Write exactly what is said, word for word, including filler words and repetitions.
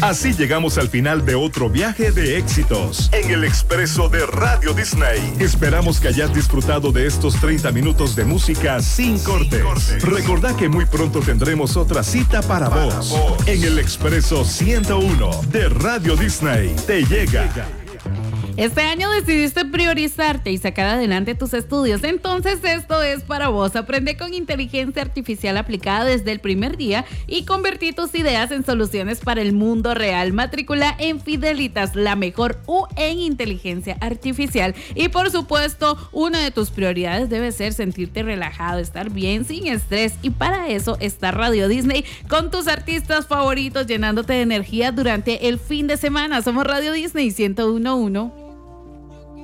Así llegamos al final de otro viaje de éxitos en el Expreso de Radio Disney. Esperamos que hayas disfrutado de estos treinta minutos de música sin cortes. Sin cortes. Recordá que muy pronto tendremos otra cita para, para vos, vos en el Expreso ciento uno de Radio Disney. Te llega. Este año decidiste priorizarte y sacar adelante tus estudios, entonces esto es para vos. Aprende con inteligencia artificial aplicada desde el primer día y convertí tus ideas en soluciones para el mundo real. Matrícula en Fidelitas, la mejor U en inteligencia artificial. Y por supuesto, una de tus prioridades debe ser sentirte relajado, estar bien, sin estrés. Y para eso está Radio Disney con tus artistas favoritos, llenándote de energía durante el fin de semana. Somos Radio Disney ciento uno punto uno.